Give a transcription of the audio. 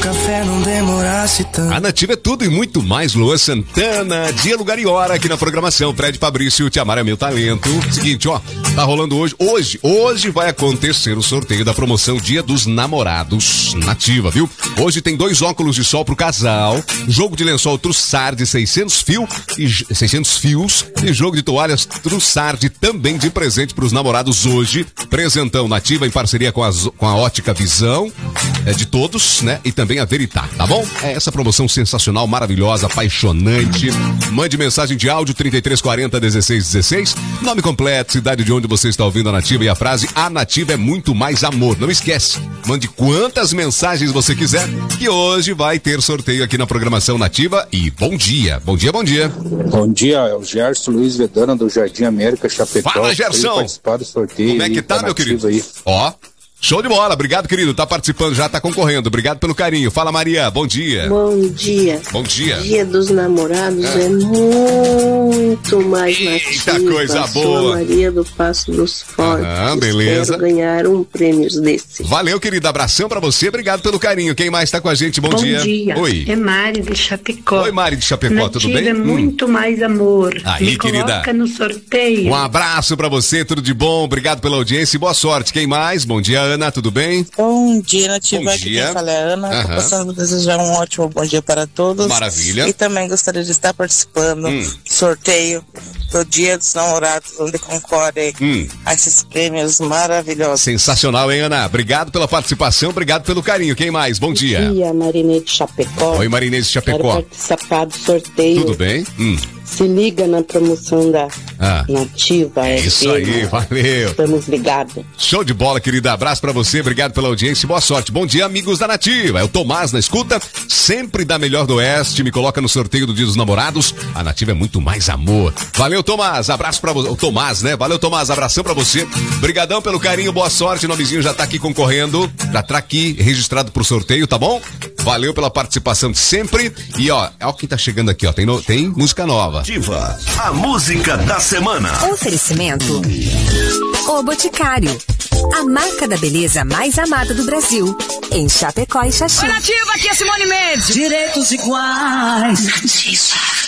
café não demorasse tanto. A Nativa é tudo e muito mais. Luan Santana, dia, lugar e hora aqui na programação. Fred Fabrício, Te Amar é Meu Talento. Seguinte, ó, tá rolando hoje vai acontecer o sorteio da promoção Dia dos Namorados Nativa, viu? Hoje tem 2 óculos de sol pro casal, jogo de lençol Trussardi 600 fios e jogo de toalhas Trussardi também de presente pros namorados hoje. Presentão Nativa em parceria com a Ótica Visão, de todos, né? E também a Veritá, tá bom? É essa promoção sensacional, maravilhosa, apaixonante. Mande mensagem de áudio 3340-1616, nome completo, cidade de onde você está ouvindo a Nativa e a frase: a Nativa é muito mais amor. Não esquece, mande quantas mensagens você quiser, que hoje vai ter sorteio aqui na programação Nativa. E bom dia, bom dia, bom dia. Bom dia, é o Gerson Luiz Vedana do Jardim América, Chapecó. Fala, Gerson. Participar do sorteio. Como é que tá, meu querido? Aí. Ó, show de bola, obrigado, querido, tá participando, já tá concorrendo, obrigado pelo carinho. Fala, Maria, bom dia. Bom dia. Bom dia. Dia dos Namorados é muito mais Nativa. Eita, coisa boa. Sou Maria do Passo dos Fortes. Beleza. Quero ganhar um prêmio desse. Valeu, querido, abração pra você, obrigado pelo carinho. Quem mais tá com a gente? Bom dia. Bom dia. Oi. É Mari de Chapecó. Oi, Mari de Chapecó, Nativa tudo bem? É muito mais amor. Aí, me querida. Coloca no sorteio. Um abraço pra você, tudo de bom, obrigado pela audiência e boa sorte. Quem mais? Bom dia, Ana, tudo bem? Bom dia, Nativa. Bom Aqui dia. quem fala é a Ana. Tô passando a desejar um ótimo bom dia para todos. Maravilha. E também gostaria de estar participando do sorteio do Dia dos Namorados, onde concorrem a esses prêmios maravilhosos. Sensacional, hein, Ana? Obrigado pela participação, obrado pelo carinho. Quem mais? Bom dia. Bom dia, Marinês de Chapecó. Oi, Marinês de Chapecó. Quero participar do sorteio. Tudo bem? Se liga na promoção da Nativa. É isso aí, valeu. Estamos ligados. Show de bola, querida. Abraço pra você, obrigado pela audiência e boa sorte. Bom dia, amigos da Nativa. É o Tomás na escuta, sempre da melhor do Oeste. Me coloca no sorteio do Dia dos Namorados. A Nativa é muito mais amor. Valeu, Tomás. Abraço pra você. O Tomás, né? Valeu, Tomás. Abração pra você. Brigadão pelo carinho, boa sorte. O nomezinho já tá aqui concorrendo. Já tá aqui registrado pro sorteio, tá bom? Valeu pela participação de sempre. E ó quem tá chegando aqui, ó. Tem música nova. Nativa, a música da semana. Oferecimento O Boticário, a marca da beleza mais amada do Brasil, em Chapecó e Xaxim. Nativa, aqui é Simone Mendes. Direitos iguais. Nativa.